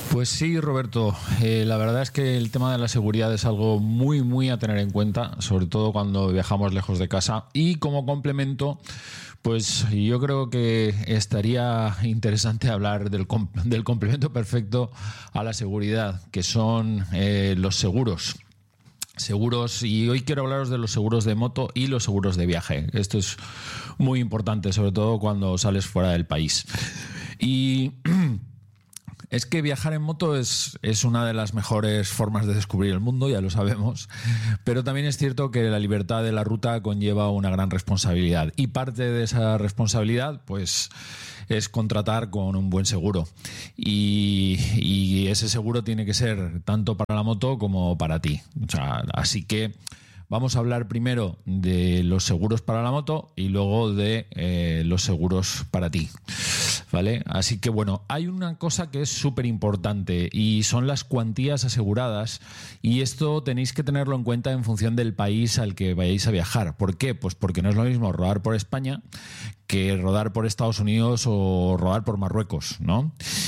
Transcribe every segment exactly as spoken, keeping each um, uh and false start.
Pues sí, Roberto, eh, la verdad es que el tema de la seguridad es algo muy, muy a tener en cuenta, sobre todo cuando viajamos lejos de casa. Y como complemento, pues yo creo que estaría interesante hablar del, comp- del complemento perfecto a la seguridad, que son eh, los seguros. Seguros, y hoy quiero hablaros de los seguros de moto y los seguros de viaje. Esto es muy importante, sobre todo cuando sales fuera del país. Y es que viajar en moto es, es una de las mejores formas de descubrir el mundo, ya lo sabemos, pero también es cierto que la libertad de la ruta conlleva una gran responsabilidad, y parte de esa responsabilidad pues es contratar con un buen seguro, y, y ese seguro tiene que ser tanto para la moto como para ti. O sea, así que vamos a hablar primero de los seguros para la moto y luego de eh, los seguros para ti. ¿Vale? Así que bueno, hay una cosa que es súper importante y son las cuantías aseguradas, y esto tenéis que tenerlo en cuenta en función del país al que vayáis a viajar. ¿Por qué? Pues porque no es lo mismo rodar por España que rodar por Estados Unidos o rodar por Marruecos, ¿no?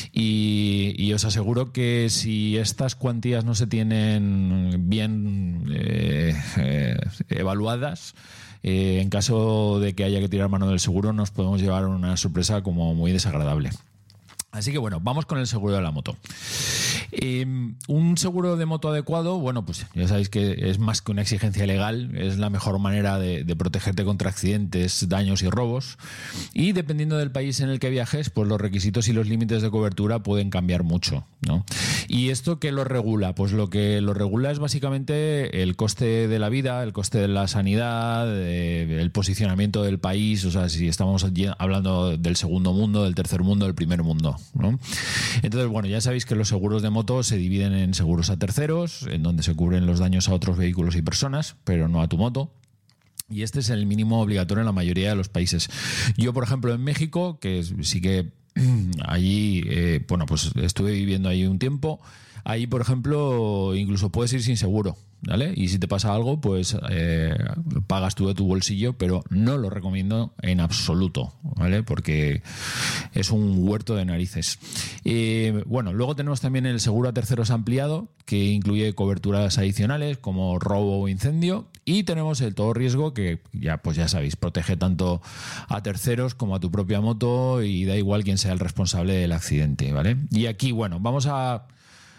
Y, y os aseguro que si estas cuantías no se tienen bien eh, eh, evaluadas, Eh, en caso de que haya que tirar mano del seguro, nos podemos llevar una sorpresa como muy desagradable. Así que bueno, vamos con el seguro de la moto. Eh, un seguro de moto adecuado, bueno, pues ya sabéis que es más que una exigencia legal, es la mejor manera de, de protegerte contra accidentes, daños y robos. Y dependiendo del país en el que viajes, pues los requisitos y los límites de cobertura pueden cambiar mucho, ¿no? ¿Y esto qué lo regula? Pues lo que lo regula es básicamente el coste de la vida, el coste de la sanidad, eh, el posicionamiento del país, o sea, si estamos hablando del segundo mundo, del tercer mundo, del primer mundo, ¿no? Entonces, bueno, ya sabéis que los seguros de moto se dividen en seguros a terceros, en donde se cubren los daños a otros vehículos y personas, pero no a tu moto. Y este es el mínimo obligatorio en la mayoría de los países. Yo, por ejemplo, en México, que sí que allí, eh, bueno, pues estuve viviendo ahí un tiempo. Ahí, por ejemplo, incluso puedes ir sin seguro, ¿vale? Y si te pasa algo, pues eh, pagas tú de tu bolsillo, pero no lo recomiendo en absoluto, ¿vale? Porque es un huerto de narices. Eh, bueno, luego tenemos también el seguro a terceros ampliado, que incluye coberturas adicionales como robo o incendio, y tenemos el todo riesgo, que ya, pues ya sabéis, protege tanto a terceros como a tu propia moto, y da igual quién sea el responsable del accidente, ¿vale? Y aquí, bueno, vamos a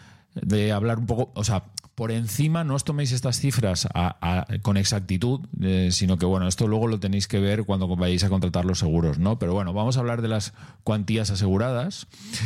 de hablar un poco, o sea, por encima, no os toméis estas cifras a, a, con exactitud, eh, sino que bueno, esto luego lo tenéis que ver cuando vayáis a contratar los seguros, ¿no? Pero bueno, vamos a hablar de las cuantías aseguradas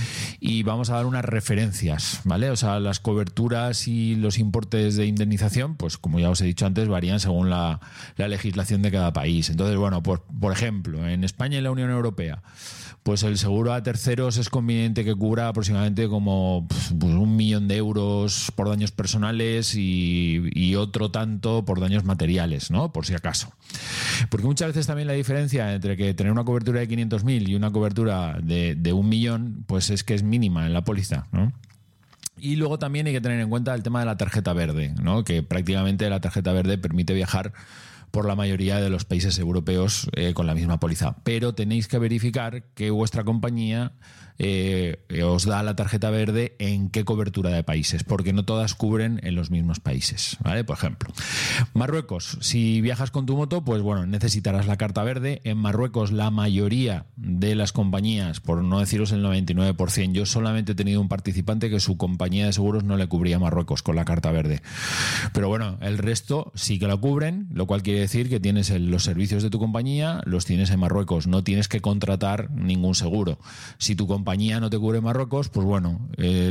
y vamos a dar unas referencias, ¿vale? O sea, las coberturas y los importes de indemnización, pues como ya os he dicho antes, varían según la, la legislación de cada país. Entonces, bueno, por, por ejemplo, en España y la Unión Europea, pues el seguro a terceros es conveniente que cubra aproximadamente como pues, un millón de euros por daños personales y, y otro tanto por daños materiales, ¿no? Por si acaso. Porque muchas veces también la diferencia entre que tener una cobertura de quinientos mil y una cobertura de, de un millón, pues es que es mínima en la póliza, ¿no? Y luego también hay que tener en cuenta el tema de la tarjeta verde, ¿no? Que prácticamente la tarjeta verde permite viajar por la mayoría de los países europeos eh, con la misma póliza. Pero tenéis que verificar que vuestra compañía eh, os da la tarjeta verde en qué cobertura de países, porque no todas cubren en los mismos países, ¿vale? Por ejemplo, Marruecos, si viajas con tu moto, pues bueno, necesitarás la carta verde. En Marruecos la mayoría de las compañías, por no deciros el noventa y nueve por ciento, yo solamente he tenido un participante que su compañía de seguros no le cubría a Marruecos con la carta verde. Pero bueno, el resto sí que lo cubren, lo cual quiere decir que tienes el, los servicios de tu compañía, los tienes en Marruecos, no tienes que contratar ningún seguro. Si tu compañía no te cubre Marruecos, pues bueno,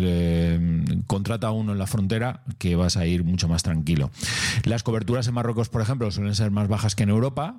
eh, contrata uno en la frontera, que vas a ir mucho más tranquilo. Las coberturas en Marruecos, por ejemplo, suelen ser más bajas que en Europa,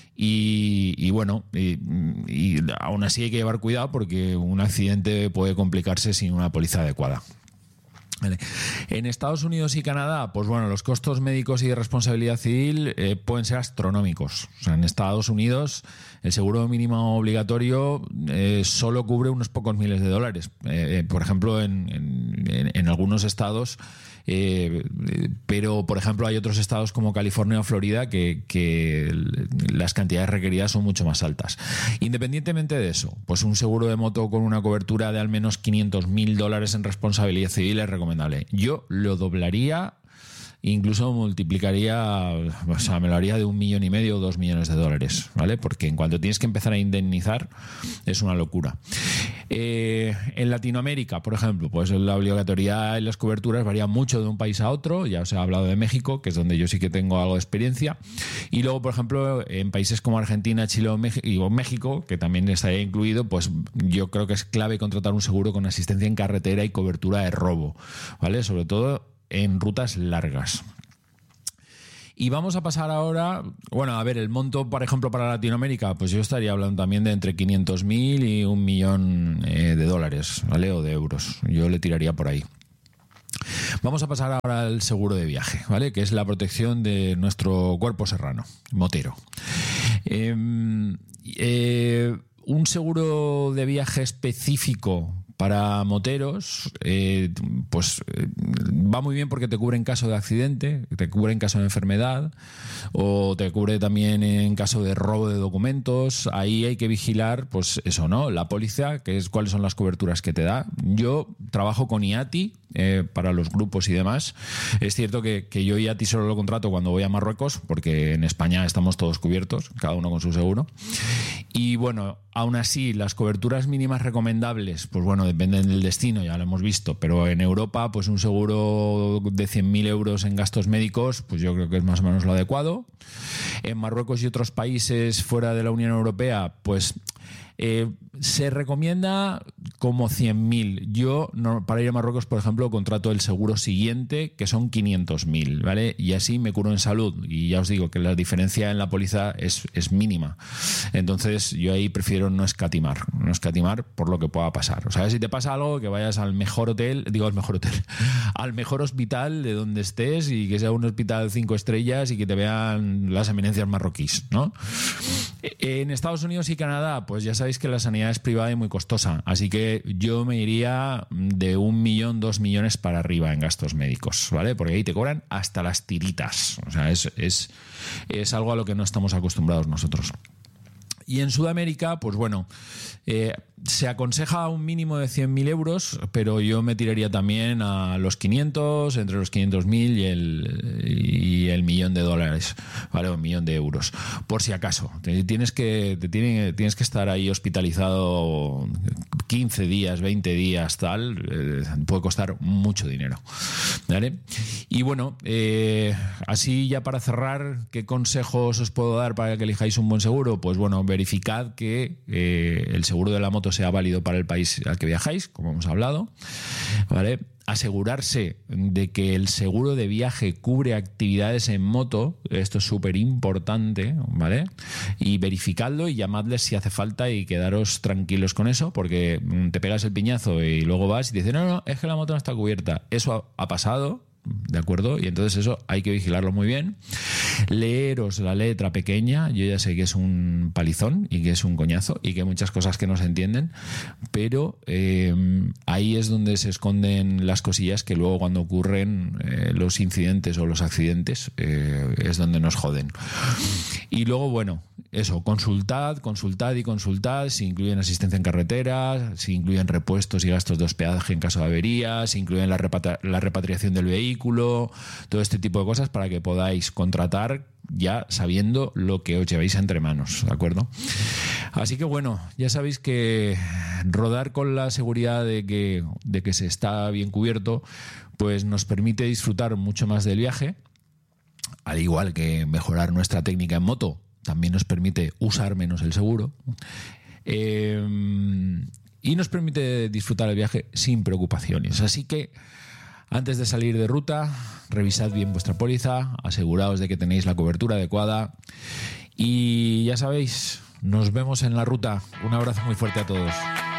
y, y bueno, y, y aún así hay que llevar cuidado porque un accidente puede complicarse sin una póliza adecuada. Vale. En Estados Unidos y Canadá, pues bueno, los costos médicos y de responsabilidad civil eh, pueden ser astronómicos. O sea, en Estados Unidos el seguro mínimo obligatorio eh, solo cubre unos pocos miles de dólares. Eh, por ejemplo, en, en, en, en algunos estados, eh, pero por ejemplo hay otros estados como California o Florida que, que las cantidades requeridas son mucho más altas. Independientemente de eso, pues un seguro de moto con una cobertura de al menos quinientos mil dólares en responsabilidad civil es recomendable. Yo lo doblaría, incluso multiplicaría, o sea, me lo haría de un millón y medio o dos millones de dólares, ¿vale? Porque en cuanto tienes que empezar a indemnizar es una locura. Eh, en Latinoamérica, por ejemplo, pues la obligatoriedad y las coberturas varían mucho de un país a otro. Ya os he hablado de México, que es donde yo sí que tengo algo de experiencia. Y luego, por ejemplo, en países como Argentina, Chile o México, que también está incluido, pues yo creo que es clave contratar un seguro con asistencia en carretera y cobertura de robo, ¿vale? Sobre todo en rutas largas. Y vamos a pasar ahora, bueno, a ver, el monto, por ejemplo, para Latinoamérica, pues yo estaría hablando también de entre quinientos mil y un millón eh, de dólares, ¿vale? O de euros. Yo le tiraría por ahí. Vamos a pasar ahora al seguro de viaje, ¿vale? Que es la protección de nuestro cuerpo serrano, motero. Eh, eh, un seguro de viaje específico para moteros, eh, pues eh, va muy bien porque te cubre en caso de accidente, te cubre en caso de enfermedad o te cubre también en caso de robo de documentos. Ahí hay que vigilar, pues eso, ¿no? La póliza, que es cuáles son las coberturas que te da. Yo trabajo con I A T I eh, para los grupos y demás. Es cierto que, que yo I A T I solo lo contrato cuando voy a Marruecos, porque en España estamos todos cubiertos, cada uno con su seguro. Y bueno, aún así, las coberturas mínimas recomendables, pues bueno, dependen del destino, ya lo hemos visto, pero en Europa, pues un seguro de cien mil euros en gastos médicos, pues yo creo que es más o menos lo adecuado. En Marruecos y otros países fuera de la Unión Europea, pues eh, se recomienda como cien mil. Yo, no, para ir a Marruecos, por ejemplo, contrato el seguro siguiente, que son quinientos mil, ¿vale? Y así me curo en salud. Y ya os digo que la diferencia en la póliza es, es mínima. Entonces, yo ahí prefiero no escatimar, no escatimar por lo que pueda pasar. O sea, si te pasa algo, que vayas al mejor hotel, digo al mejor hotel, al mejor hospital de donde estés y que sea un hospital cinco estrellas y que te vean las eminencias marroquíes, ¿no? En Estados Unidos y Canadá, pues ya sabéis que la sanidad es privada y muy costosa, así que yo me iría de un millón, dos millones para arriba en gastos médicos, ¿vale? Porque ahí te cobran hasta las tiritas, o sea, es, es, es algo a lo que no estamos acostumbrados nosotros. Y en Sudamérica, pues bueno, eh, se aconseja un mínimo de cien mil euros, pero yo me tiraría también a los quinientos, entre los quinientos mil y el, y el millón de dólares, ¿vale? O un millón de euros, por si acaso. Te tienes que, te tiene, tienes que estar ahí hospitalizado quince días, veinte días, tal, eh, puede costar mucho dinero, ¿vale? Y bueno, eh, así ya para cerrar, ¿qué consejos os puedo dar para que elijáis un buen seguro? Pues bueno, verificad que eh, el seguro de la moto sea válido para el país al que viajáis, como hemos hablado, ¿vale? Asegurarse de que el seguro de viaje cubre actividades en moto, esto es súper importante, ¿vale? Y verificadlo y llamadles si hace falta y quedaros tranquilos con eso, porque te pegas el piñazo y luego vas y te dicen, no, no, es que la moto no está cubierta. Eso ha, ha pasado, ¿de acuerdo? Y entonces eso hay que vigilarlo muy bien. Leeros la letra pequeña. Yo ya sé que es un palizón y que es un coñazo y que hay muchas cosas que no se entienden, pero eh, ahí es donde se esconden las cosillas que luego cuando ocurren eh, los incidentes o los accidentes eh, es donde nos joden. Y luego, bueno, eso, consultad, consultad y consultad si incluyen asistencia en carretera, si incluyen repuestos y gastos de hospedaje en caso de avería, si incluyen la, repatri- la repatriación del vehículo, todo este tipo de cosas para que podáis contratar ya sabiendo lo que os lleváis entre manos, ¿de acuerdo? Así que bueno, ya sabéis que rodar con la seguridad de que, de que se está bien cubierto, pues nos permite disfrutar mucho más del viaje, al igual que mejorar nuestra técnica en moto, también nos permite usar menos el seguro. Eh, y nos permite disfrutar el viaje sin preocupaciones. Así que antes de salir de ruta, revisad bien vuestra póliza, aseguraos de que tenéis la cobertura adecuada y ya sabéis, nos vemos en la ruta. Un abrazo muy fuerte a todos.